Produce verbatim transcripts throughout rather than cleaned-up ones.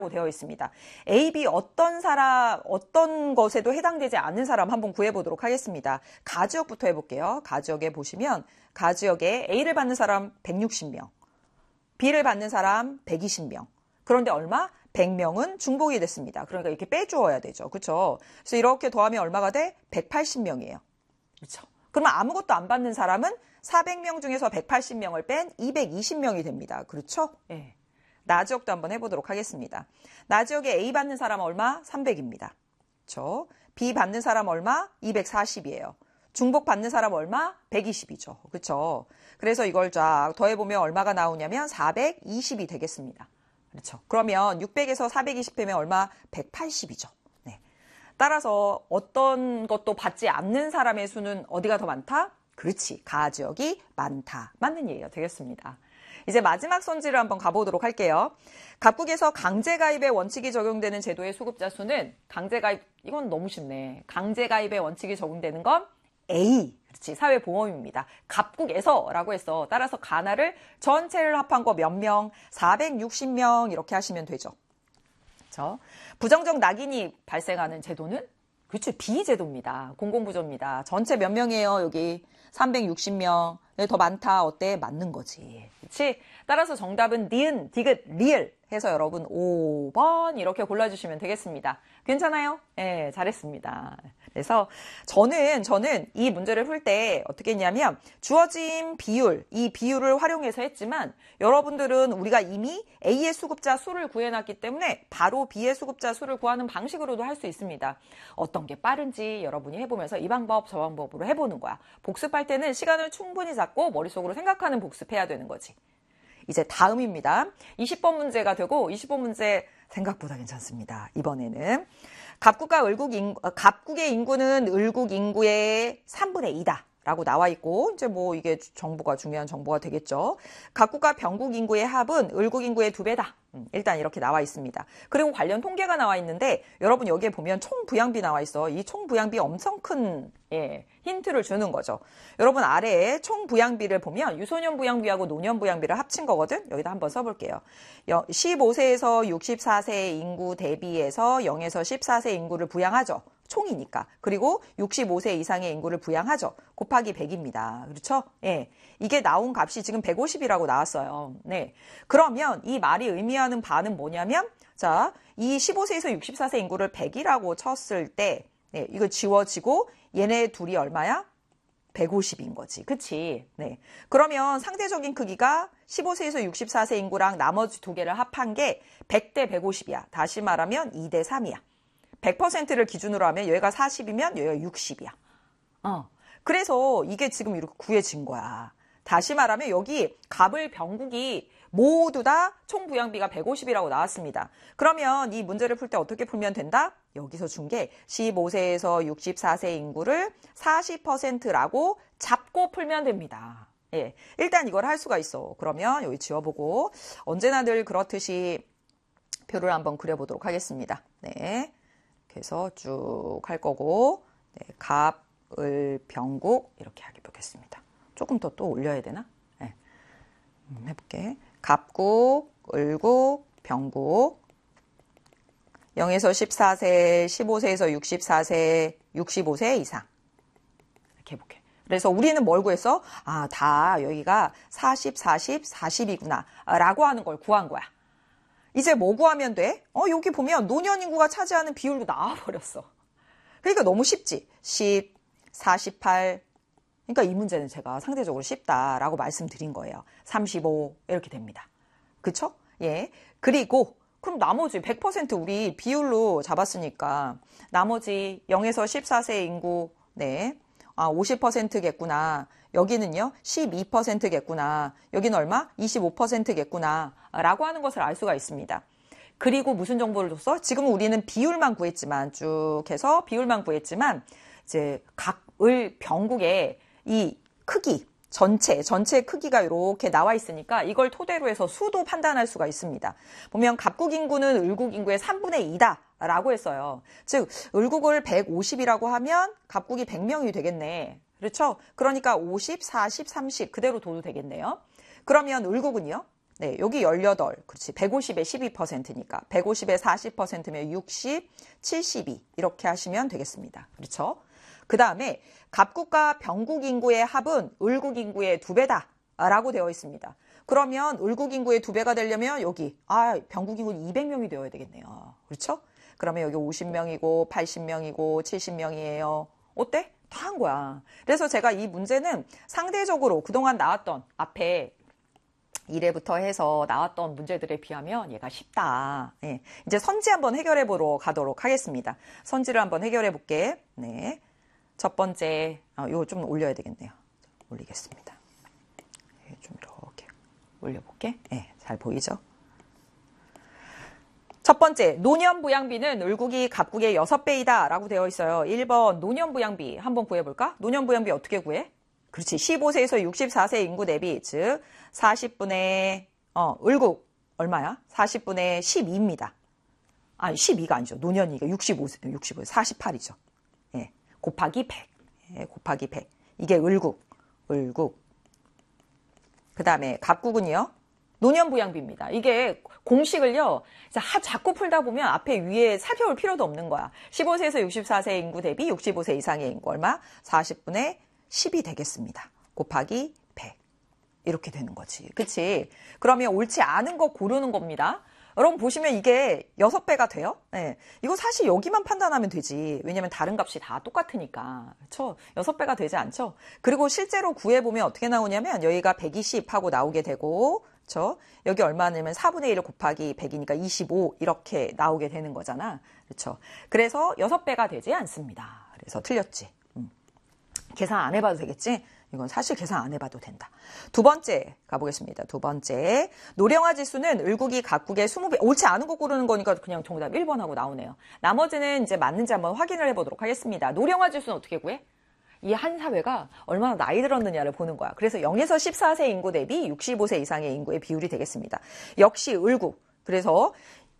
되어 있습니다. A, B 어떤 사람, 어떤 것에도 해당되지 않는 사람 한번 구해보도록 하겠습니다. 가지역부터 해볼게요. 가지역에 보시면 가지역에 A를 받는 사람 백육십 명, B를 받는 사람 백이십 명. 그런데 얼마? 백 명은 중복이 됐습니다. 그러니까 이렇게 빼주어야 되죠. 그렇죠? 그래서 이렇게 더하면 얼마가 돼? 백팔십 명이에요. 그렇죠? 그러면 아무것도 안 받는 사람은 사백 명 중에서 백팔십 명을 뺀 이백이십 명이 됩니다. 그렇죠? 예. 나지역도 한번 해보도록 하겠습니다. 나지역에 A 받는 사람 얼마? 삼백입니다. 그렇죠? B 받는 사람 얼마? 이백사십이에요. 중복 받는 사람 얼마? 백이십이죠. 그렇죠? 그래서 이걸 쫙 더해보면 얼마가 나오냐면 사백이십이 되겠습니다. 그렇죠? 그러면 육백에서 사백이십 빼면 얼마? 백팔십이죠. 네. 따라서 어떤 것도 받지 않는 사람의 수는 어디가 더 많다? 그렇지. 가지역이 많다. 맞는 얘기가 되겠습니다. 이제 마지막 선지를 한번 가보도록 할게요. 각국에서 강제가입의 원칙이 적용되는 제도의 수급자 수는 강제가입, 이건 너무 쉽네. 강제가입의 원칙이 적용되는 건 A, 그렇지, 사회보험입니다. 각국에서라고 했어. 따라서 가나를 전체를 합한 거 몇 명? 사백육십 명 이렇게 하시면 되죠. 그렇죠? 부정적 낙인이 발생하는 제도는 그렇죠, B 제도입니다. 공공부조입니다. 전체 몇 명이에요, 여기? 삼백육십 명. 더 많다. 어때? 맞는 거지. 그렇지? 따라서 정답은 니은, 디귿, 리을 해서 여러분 오 번 이렇게 골라주시면 되겠습니다. 괜찮아요? 네, 잘했습니다. 그래서 저는 저는 이 문제를 풀 때 어떻게 했냐면 주어진 비율, 이 비율을 활용해서 했지만 여러분들은 우리가 이미 A의 수급자 수를 구해놨기 때문에 바로 B의 수급자 수를 구하는 방식으로도 할 수 있습니다. 어떤 게 빠른지 여러분이 해보면서 이 방법 저 방법으로 해보는 거야. 복습할 때는 시간을 충분히 잡고 머릿속으로 생각하는 복습해야 되는 거지. 이제 다음입니다. 이십 번 문제가 되고 이십 번 문제 생각보다 괜찮습니다. 이번에는 갑국과 을국 인구, 갑국의 인구는 을국 인구의 삼분의 이다. 라고 나와 있고, 이제 뭐 이게 정보가 중요한 정보가 되겠죠. 각국과 병국 인구의 합은 을국 인구의 두 배다. 음, 일단 이렇게 나와 있습니다. 그리고 관련 통계가 나와 있는데, 여러분 여기에 보면 총 부양비 나와 있어. 이 총 부양비 엄청 큰, 예, 힌트를 주는 거죠. 여러분 아래에 총 부양비를 보면 유소년 부양비하고 노년 부양비를 합친 거거든. 여기다 한번 써볼게요. 십오 세에서 육십사 세 인구 대비해서 영에서 십사 세 인구를 부양하죠. 총이니까. 그리고 육십오 세 이상의 인구를 부양하죠. 곱하기 백입니다. 그렇죠? 예. 이게 나온 값이 지금 백오십이라고 나왔어요. 네. 그러면 이 말이 의미하는 바는 뭐냐면, 자, 이 십오 세에서 육십사 세 인구를 백이라고 쳤을 때, 네, 이거 지워지고 얘네 둘이 얼마야? 백오십인 거지. 그치? 네. 그러면 상대적인 크기가 십오 세에서 육십사 세 인구랑 나머지 두 개를 합한 게 백 대 백오십이야. 다시 말하면 이 대 삼이야. 백 퍼센트를 기준으로 하면 여기가 사십이면 여기가 육십이야. 어. 그래서 이게 지금 이렇게 구해진 거야. 다시 말하면 여기 갑을 병국이 모두 다 총 부양비가 백오십이라고 나왔습니다. 그러면 이 문제를 풀 때 어떻게 풀면 된다? 여기서 준 게 십오 세에서 육십사 세 인구를 사십 퍼센트라고 잡고 풀면 됩니다. 예. 일단 이걸 할 수가 있어. 그러면 여기 지워보고 언제나 늘 그렇듯이 표를 한번 그려보도록 하겠습니다. 네. 그래서 쭉 할 거고, 네, 갑, 을, 병국 이렇게 하게 보겠습니다. 조금 더 또 올려야 되나? 네. 한번 해볼게. 갑국, 을국, 병국, 영에서 십사 세, 십오 세에서 육십사 세, 육십오 세 이상 이렇게 해볼게. 그래서 우리는 뭘 구했어? 아, 다 여기가 사십, 사십, 사십이구나 라고 하는 걸 구한 거야. 이제 뭐 구하면 돼? 어, 여기 보면 노년 인구가 차지하는 비율도 나와버렸어. 그러니까 너무 쉽지. 십, 사십팔. 그러니까 이 문제는 제가 상대적으로 쉽다라고 말씀드린 거예요. 삼십오 이렇게 됩니다. 그쵸? 예. 그리고 그럼 나머지 백 퍼센트 우리 비율로 잡았으니까 나머지 영에서 십사 세 인구, 네. 아, 오십 퍼센트겠구나. 여기는요, 십이 퍼센트겠구나. 여기는 얼마? 이십오 퍼센트겠구나. 라고 하는 것을 알 수가 있습니다. 그리고 무슨 정보를 줬어? 지금 우리는 비율만 구했지만, 쭉 해서 비율만 구했지만, 이제 각 을 병국의 이 크기, 전체, 전체 크기가 이렇게 나와 있으니까 이걸 토대로 해서 수도 판단할 수가 있습니다. 보면 갑국 인구는 을국 인구의 삼분의 이다. 라고 했어요. 즉, 을국을 백오십이라고 하면 갑국이 백 명이 되겠네. 그렇죠? 그러니까 오십, 사십, 삼십 그대로 둬도 되겠네요. 그러면 을국은요? 네, 여기 열여덟. 그렇지. 백오십에 십이 퍼센트니까. 백오십에 사십 퍼센트면 육십, 칠십이. 이렇게 하시면 되겠습니다. 그렇죠? 그 다음에 갑국과 병국 인구의 합은 을국 인구의 두 배다. 라고 되어 있습니다. 그러면 을국 인구의 두 배가 되려면 여기, 아, 병국 인구는 이백 명이 되어야 되겠네요. 그렇죠? 그러면 여기 오십 명이고, 팔십 명이고, 칠십 명이에요. 어때? 다 한 거야. 그래서 제가 이 문제는 상대적으로 그동안 나왔던 앞에 일 회부터 해서 나왔던 문제들에 비하면 얘가 쉽다. 네. 이제 선지 한번 해결해 보러 가도록 하겠습니다. 선지를 한번 해결해 볼게. 네. 첫 번째, 어, 이거 좀 올려야 되겠네요. 올리겠습니다. 네, 좀 이렇게 올려볼게. 네, 잘 보이죠? 첫 번째, 노년부양비는 을국이 갑국의 여섯 배이다 라고 되어 있어요. 일 번 노년부양비 한번 구해볼까? 노년부양비 어떻게 구해? 그렇지. 십오 세에서 육십사 세 인구 대비, 즉 사십분의 어, 을국 얼마야? 사십분의 십이입니다. 아니, 십이가 아니죠. 노년이니까 육십오 세, 육십오, 사십팔이죠. 예, 곱하기 백. 예, 곱하기 백. 이게 을국, 을국. 그 다음에 갑국은요? 노년부양비입니다. 이게 공식을요, 자꾸 풀다 보면 앞에 위에 살펴볼 필요도 없는 거야. 십오 세에서 육십사 세 인구 대비 육십오 세 이상의 인구 얼마? 사십분의 십이 되겠습니다. 곱하기 백. 이렇게 되는 거지. 그치? 그러면 옳지 않은 거 고르는 겁니다. 여러분 보시면 이게 여섯 배가 돼요? 네. 이거 사실 여기만 판단하면 되지. 왜냐면 다른 값이 다 똑같으니까. 그렇죠? 여섯 배가 되지 않죠? 그리고 실제로 구해보면 어떻게 나오냐면 여기가 백이십 하고 나오게 되고, 그렇죠? 여기 얼마냐면 사분의 일 곱하기 백이니까 이십오 이렇게 나오게 되는 거잖아. 그렇죠? 그래서 여섯 배가 되지 않습니다. 그래서 틀렸지. 음. 계산 안 해봐도 되겠지? 이건 사실 계산 안 해봐도 된다. 두 번째 가보겠습니다. 두 번째. 노령화 지수는 을국이 갑국의 이십 배. 옳지 않은 거 고르는 거니까 그냥 정답 일 번 하고 나오네요. 나머지는 이제 맞는지 한번 확인을 해보도록 하겠습니다. 노령화 지수는 어떻게 구해? 이 한 사회가 얼마나 나이 들었느냐를 보는 거야. 그래서 영에서 십사 세 인구 대비 육십오 세 이상의 인구의 비율이 되겠습니다. 역시 을국. 그래서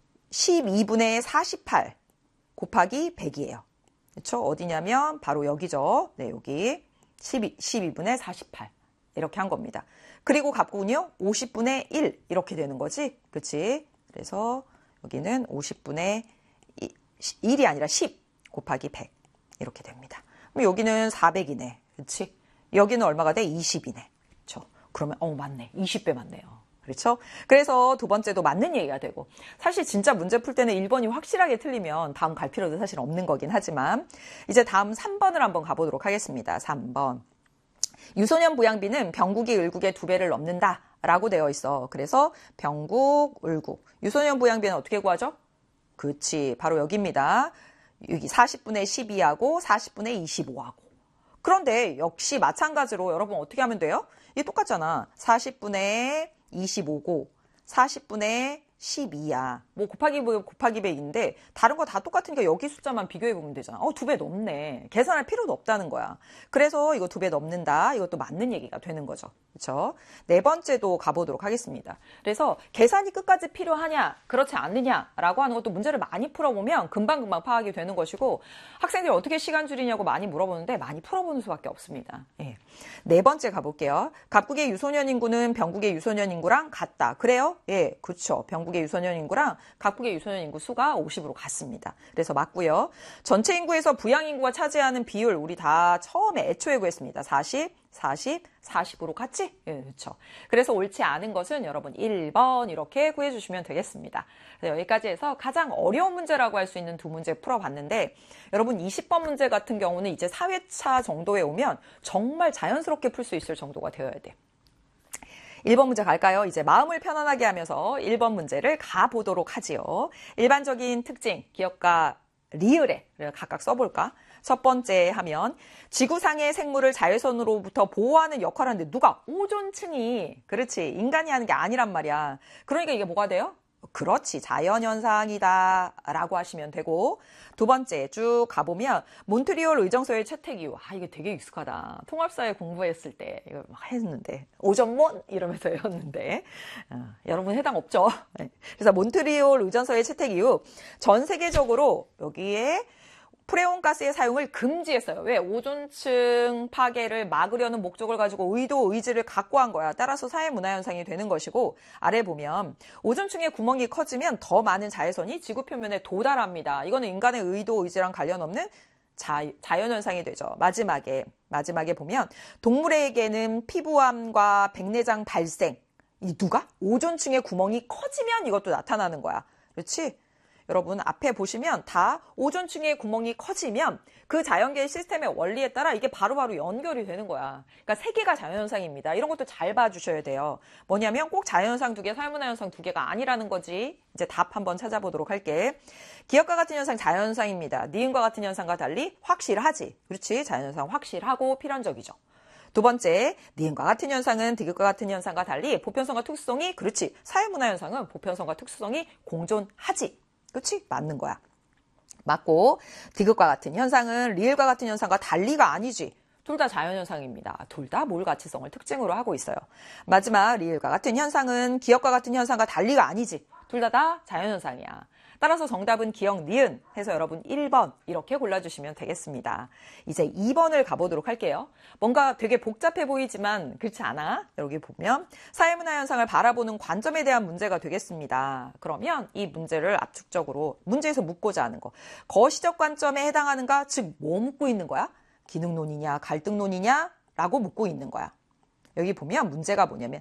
십이분의 사십팔 곱하기 백이에요. 그렇죠? 어디냐면 바로 여기죠. 네, 여기. 십이, 십이분의 사십팔. 이렇게 한 겁니다. 그리고 갑국은요, 오십분의 일. 이렇게 되는 거지. 그렇지? 그래서 여기는 오십분의 일이 아니라 십 곱하기 백. 이렇게 됩니다. 그럼 여기는 사백이네. 그렇지? 여기는 얼마가 돼? 이십이네. 그렇죠? 그러면 어 맞네. 이십 배 맞네요. 그렇죠? 그래서 두 번째도 맞는 얘기가 되고, 사실 진짜 문제 풀 때는 일 번이 확실하게 틀리면 다음 갈 필요도 사실 없는 거긴 하지만, 이제 다음 삼 번을 한번 가보도록 하겠습니다. 삼 번. 유소년 부양비는 병국이 을국의 두 배를 넘는다 라고 되어 있어. 그래서 병국, 을국. 유소년 부양비는 어떻게 구하죠? 그렇지. 바로 여기입니다. 여기 사십분의 십이하고 사십분의 이십오하고. 그런데 역시 마찬가지로 여러분 어떻게 하면 돼요? 이게 똑같잖아. 사십분의 이십오고 사십분의 십이야. 뭐 곱하기 곱하기 백인데 다른 거 다 똑같으니까 여기 숫자만 비교해 보면 되잖아. 어, 두 배 넘네. 계산할 필요도 없다는 거야. 그래서 이거 두 배 넘는다. 이것도 맞는 얘기가 되는 거죠. 그렇죠? 네 번째도 가보도록 하겠습니다. 그래서 계산이 끝까지 필요하냐, 그렇지 않느냐라고 하는 것도 문제를 많이 풀어보면 금방금방 파악이 되는 것이고, 학생들이 어떻게 시간 줄이냐고 많이 물어보는데 많이 풀어보는 수밖에 없습니다. 예. 네 번째 가볼게요. 갑국의 유소년 인구는 병국의 유소년 인구랑 같다. 그래요? 예, 그렇죠. 병국의 유소년 인구랑 갑국의 유소년 인구 수가 오십으로 같습니다. 그래서 맞고요. 전체 인구에서 부양 인구가 차지하는 비율 우리 다 처음에 애초에 구했습니다. 사십, 사십, 사십으로 같지? 예, 그렇죠. 그래서 옳지 않은 것은 여러분 일 번 이렇게 구해주시면 되겠습니다. 그래서 여기까지 해서 가장 어려운 문제라고 할 수 있는 두 문제 풀어봤는데, 여러분 이십 번 문제 같은 경우는 이제 사 회차 정도에 오면 정말 자연스럽게 풀 수 있을 정도가 되어야 돼. 일 번 문제 갈까요? 이제 마음을 편안하게 하면서 일 번 문제를 가보도록 하지요. 일반적인 특징, 기억과 리을에 각각 써볼까? 첫 번째 하면 지구상의 생물을 자외선으로부터 보호하는 역할을 하는데 누가? 오존층이. 그렇지. 인간이 하는 게 아니란 말이야. 그러니까 이게 뭐가 돼요? 그렇지. 자연현상이다 라고 하시면 되고, 두 번째 쭉 가보면 몬트리올 의정서의 채택 이유. 아, 이게 되게 익숙하다. 통합사회 공부했을 때 이거 막 했는데, 오전몬 이러면서 외웠는데 어, 여러분 해당 없죠? 네. 그래서 몬트리올 의정서의 채택 이유, 전 세계적으로 여기에 프레온 가스의 사용을 금지했어요. 왜? 오존층 파괴를 막으려는 목적을 가지고 의도, 의지를 갖고 한 거야. 따라서 사회문화현상이 되는 것이고, 아래 보면 오존층의 구멍이 커지면 더 많은 자외선이 지구 표면에 도달합니다. 이거는 인간의 의도, 의지랑 관련 없는 자, 자연현상이 되죠. 마지막에, 마지막에 보면 동물에게는 피부암과 백내장 발생. 이 누가? 오존층의 구멍이 커지면 이것도 나타나는 거야. 그렇지? 여러분 앞에 보시면 다 오존층의 구멍이 커지면 그 자연계의 시스템의 원리에 따라 이게 바로바로 연결이 되는 거야. 그러니까 세 개가 자연현상입니다. 이런 것도 잘 봐주셔야 돼요. 뭐냐면 꼭 자연현상 두 개, 사회문화현상 두 개가 아니라는 거지. 이제 답 한번 찾아보도록 할게. 기억과 같은 현상 자연현상입니다. 니은과 같은 현상과 달리 확실하지. 그렇지? 자연현상 확실하고 필연적이죠. 두 번째, 니은과 같은 현상은 디귿과 같은 현상과 달리 보편성과 특수성이 그렇지. 사회문화현상은 보편성과 특수성이 공존하지. 그렇지? 맞는 거야. 맞고 디귿과 같은 현상은 리을과 같은 현상과 달리가 아니지. 둘 다 자연현상입니다. 둘 다 몰가치성을 특징으로 하고 있어요. 마지막 리을과 같은 현상은 기억과 같은 현상과 달리가 아니지. 둘 다 다 자연현상이야. 따라서 정답은 기억, 니은 해서 여러분 일 번 이렇게 골라주시면 되겠습니다. 이제 이 번을 가보도록 할게요. 뭔가 되게 복잡해 보이지만 그렇지 않아. 여기 보면 사회문화 현상을 바라보는 관점에 대한 문제가 되겠습니다. 그러면 이 문제를 압축적으로 문제에서 묻고자 하는 거. 거시적 관점에 해당하는가? 즉 뭐 묻고 있는 거야? 기능론이냐 갈등론이냐? 라고 묻고 있는 거야. 여기 보면 문제가 뭐냐면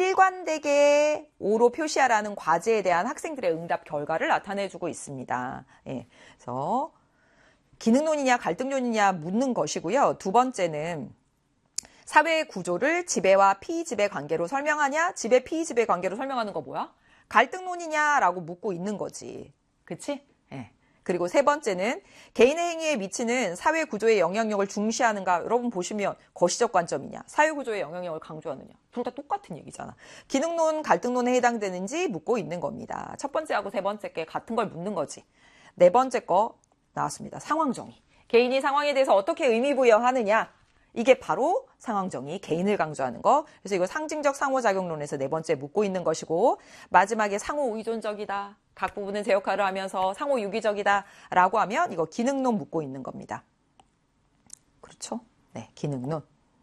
일관되게 오로 표시하라는 과제에 대한 학생들의 응답 결과를 나타내주고 있습니다. 예, 그래서 기능론이냐 갈등론이냐 묻는 것이고요. 두 번째는 사회의 구조를 지배와 피지배 관계로 설명하냐? 지배 피지배 관계로 설명하는 거 뭐야? 갈등론이냐라고 묻고 있는 거지. 그치? 예. 그리고 세 번째는 개인의 행위에 미치는 사회 구조의 영향력을 중시하는가? 여러분 보시면 거시적 관점이냐? 사회 구조의 영향력을 강조하느냐? 둘 다 똑같은 얘기잖아. 기능론, 갈등론에 해당되는지 묻고 있는 겁니다. 첫 번째하고 세 번째 게 같은 걸 묻는 거지. 네 번째 거 나왔습니다. 상황정의. 개인이 상황에 대해서 어떻게 의미부여하느냐? 이게 바로 상황정의, 개인을 강조하는 거. 그래서 이거 상징적 상호작용론에서 네 번째 묻고 있는 것이고 마지막에 상호의존적이다. 각 부분은 제 역할을 하면서 상호유기적이다 라고 하면 이거 기능론 묻고 있는 겁니다. 그렇죠? 네, 기능론.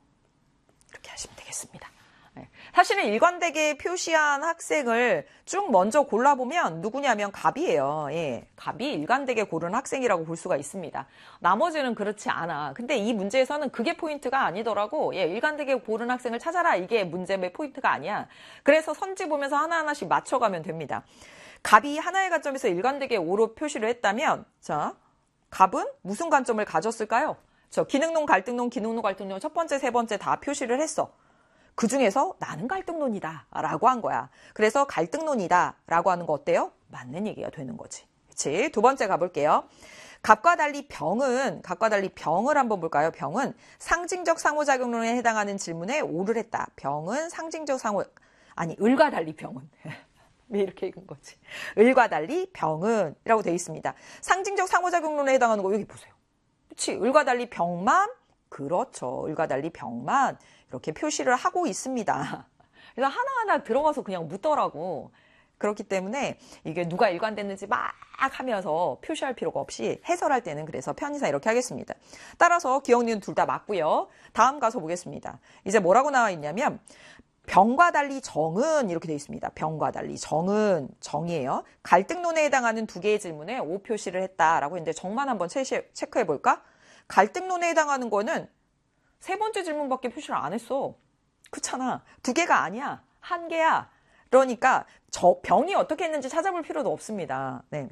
이렇게 하시면 되겠습니다. 네. 사실은 일관되게 표시한 학생을 쭉 먼저 골라보면 누구냐면 갑이에요. 예, 갑이 일관되게 고른 학생이라고 볼 수가 있습니다. 나머지는 그렇지 않아. 근데 이 문제에서는 그게 포인트가 아니더라고. 예, 일관되게 고른 학생을 찾아라. 이게 문제의 포인트가 아니야. 그래서 선지 보면서 하나하나씩 맞춰가면 됩니다. 갑이 하나의 관점에서 일관되게 오로 표시를 했다면 자, 갑은 무슨 관점을 가졌을까요? 저 기능론, 갈등론, 기능론, 갈등론 첫 번째, 세 번째 다 표시를 했어. 그 중에서 나는 갈등론이다 라고 한 거야. 그래서 갈등론이다 라고 하는 거 어때요? 맞는 얘기가 되는 거지. 그치? 두 번째 가볼게요. 갑과 달리 병은, 갑과 달리 병을 한번 볼까요? 병은 상징적 상호작용론에 해당하는 질문에 오를 했다. 병은 상징적 상호, 아니, 을과 달리 병은. 왜 이렇게 읽은 거지? 을과 달리 병은 이라고 되어 있습니다. 상징적 상호작용론에 해당하는 거 여기 보세요. 그치? 을과 달리 병만? 그렇죠. 을과 달리 병만 이렇게 표시를 하고 있습니다. 그래서 하나하나 들어가서 그냥 묻더라고. 그렇기 때문에 이게 누가 일관됐는지 막 하면서 표시할 필요가 없이 해설할 때는 그래서 편의상 이렇게 하겠습니다. 따라서 기억, 니은 둘 다 맞고요. 다음 가서 보겠습니다. 이제 뭐라고 나와 있냐면 병과 달리 정은 이렇게 되어 있습니다. 병과 달리 정은 정이에요. 갈등론에 해당하는 두 개의 질문에 O 표시를 했다라고 했는데 정만 한번 체크해 볼까? 갈등론에 해당하는 거는 세 번째 질문밖에 표시를 안 했어. 그렇잖아. 두 개가 아니야. 한 개야. 그러니까 저 병이 어떻게 했는지 찾아볼 필요도 없습니다. 네.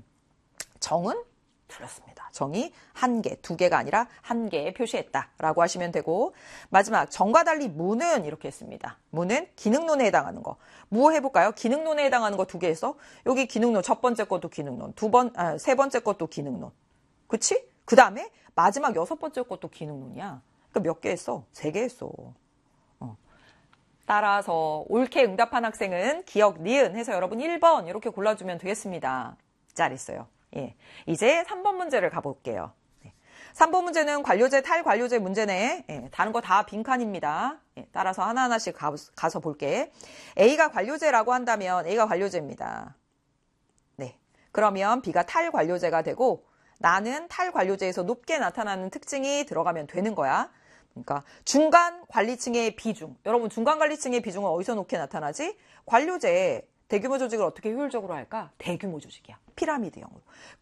정은 틀렸습니다. 정이 한 개, 두 개가 아니라 한 개에 표시했다라고 하시면 되고 마지막 정과 달리 무는 이렇게 했습니다. 무는 기능론에 해당하는 거. 무 해볼까요? 기능론에 해당하는 거 두 개 했어. 여기 기능론 첫 번째 것도 기능론, 두 번, 아, 세 번째 것도 기능론. 그치? 그 다음에 마지막 여섯 번째 것도 기능론이야. 그러니까 몇 개 했어? 세 개 했어. 어. 따라서 옳게 응답한 학생은 기억, 니은 해서 여러분 일 번 이렇게 골라주면 되겠습니다. 잘했어요. 예. 이제 삼 번 문제를 가볼게요. 네. 삼 번 문제는 관료제, 탈관료제 문제네. 예. 다른 거 다 빈칸입니다. 예. 따라서 하나하나씩 가, 가서 볼게. A가 관료제라고 한다면 A가 관료제입니다. 네. 그러면 B가 탈관료제가 되고 나는 탈관료제에서 높게 나타나는 특징이 들어가면 되는 거야. 그러니까 중간 관리층의 비중. 여러분 중간 관리층의 비중은 어디서 높게 나타나지? 관료제에 대규모 조직을 어떻게 효율적으로 할까? 대규모 조직이야. 피라미드형으로.